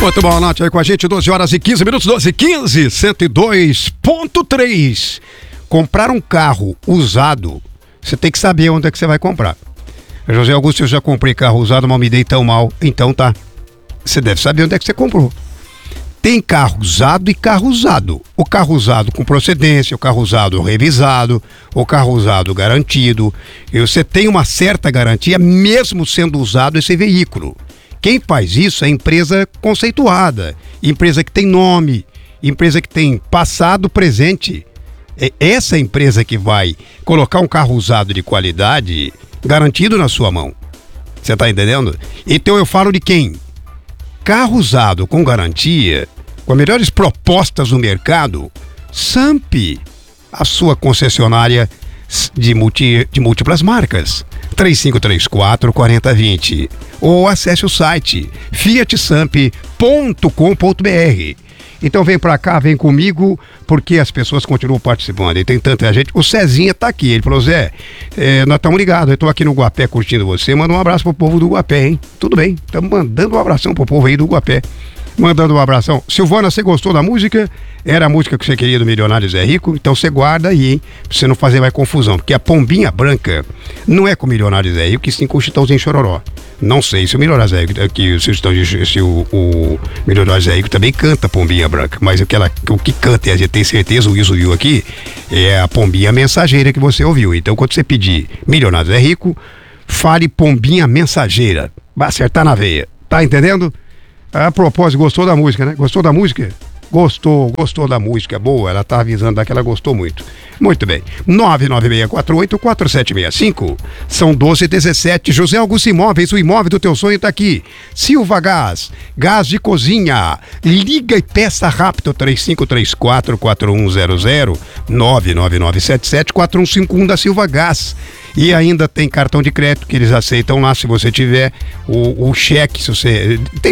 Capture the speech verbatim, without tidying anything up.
Muito boa noite aí com a gente, doze horas e quinze minutos, doze e quinze, cento e dois ponto três. Comprar um carro usado, você tem que saber onde é que você vai comprar. José Augusto, eu já comprei carro usado, mas me dei tão mal. Então tá, você deve saber onde é que você comprou. Tem carro usado e carro usado. O carro usado com procedência, o carro usado revisado, o carro usado garantido. E você tem uma certa garantia mesmo sendo usado esse veículo. Quem faz isso é empresa conceituada, empresa que tem nome, empresa que tem passado, presente. É essa empresa que vai colocar um carro usado de qualidade garantido na sua mão. Você tá entendendo? Então eu falo de quem? Carro usado com garantia, com as melhores propostas no mercado, Samp, a sua concessionária de, multi, de múltiplas marcas. três cinco três quatro, quatro zero dois zero ou acesse o site fiat samp ponto com ponto br. Então vem pra cá, vem comigo, porque as pessoas continuam participando. E tem tanta gente. O Cezinha tá aqui. Ele falou: Zé, é, nós estamos ligados. Eu tô aqui no Guapé curtindo você. Manda um abraço pro povo do Guapé, hein? Tudo bem. Estamos mandando um abração pro povo aí do Guapé. Mandando um abração. Silvana, você gostou da música? Era a música que você queria do Milionário Zé Rico? Então você guarda aí, hein? Pra você não fazer mais confusão. Porque a Pombinha Branca não é com o Milionário Zé Rico, que sim com o Chitãozinho Chororó. Não sei se o Milionário Zé Rico, que, se, o, se o, o Milionário Zé Rico também canta Pombinha Branca. Mas aquela, o que canta, e a gente tem certeza, o Wilson viu aqui, é a Pombinha Mensageira que você ouviu. Então quando você pedir Milionário Zé Rico, fale Pombinha Mensageira. Vai acertar na veia. Tá entendendo? A propósito, gostou da música, né? Gostou da música? Gostou, gostou da música, boa, ela tá avisando que ela gostou muito. Muito bem, nove nove seis quatro oito, quatro sete seis cinco, são doze e dezessete, José Augusto Imóveis, o imóvel do teu sonho tá aqui. Silva Gás, gás de cozinha, liga e peça rápido, três cinco três quatro, quatro um zero zero, nove nove nove sete sete, quatro um cinco um da Silva Gás. E ainda tem cartão de crédito que eles aceitam lá, se você tiver o, o cheque, se você... Tem